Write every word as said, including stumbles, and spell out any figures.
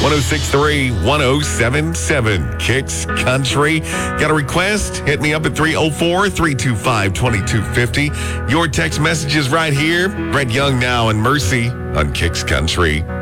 one oh six three, one oh seven seven, Kicks Country. Got a request? Hit me up at three oh four, three two five, two two five oh. Your text messages right here. Brett Young now and Mercy on Kicks Country.